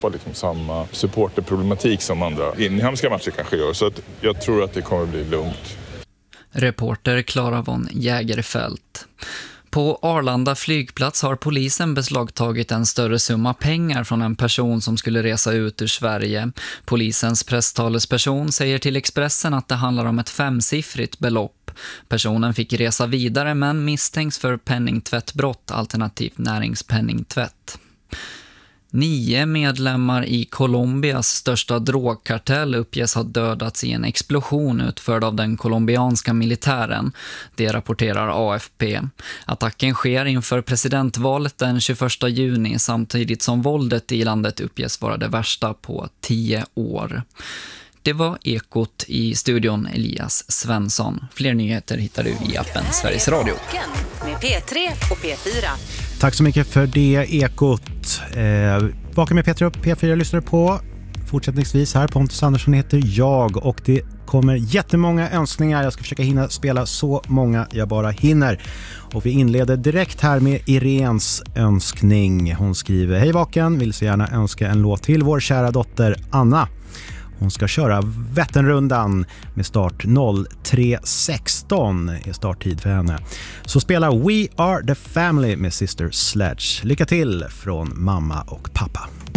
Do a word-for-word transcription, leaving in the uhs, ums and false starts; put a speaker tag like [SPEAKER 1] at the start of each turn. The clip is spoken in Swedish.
[SPEAKER 1] liksom samma supporterproblematik som andra inhemska matcher kanske gör. Så att jag tror att det kommer bli lugnt.
[SPEAKER 2] Reporter Clara von Jägerfelt. På Arlanda flygplats har polisen beslagtagit en större summa pengar från en person som skulle resa ut ur Sverige. Polisens presstalesperson säger till Expressen att det handlar om ett femsiffrigt belopp. Personen fick resa vidare men misstänks för penningtvättbrott alternativt näringspenningtvätt. Nio medlemmar i Colombias största drogkartell uppges ha dödats i en explosion utförd av den colombianska militären. Det rapporterar A F P. Attacken sker inför presidentvalet den tjugoförsta juni samtidigt som våldet i landet uppges vara det värsta på tio år. Det var Ekot, i studion Elias Svensson. Fler nyheter hittar du i appen Sveriges Radio.
[SPEAKER 3] Med P tre och P fyra.
[SPEAKER 4] Tack så mycket för det, Ekot. Eh, Vaken med P tre och P fyra lyssnar på. Fortsättningsvis här, Pontus Andersson heter jag och det kommer jättemånga önskningar. Jag ska försöka hinna spela så många jag bara hinner. Och vi inleder direkt här med Irens önskning. Hon skriver: Hej Vaken, vill så gärna önska en låt till vår kära dotter Anna. Hon ska köra Vätternrundan med start noll tre sexton är starttid för henne. Så spelar We Are The Family med Sister Sledge. Lycka till från mamma och pappa.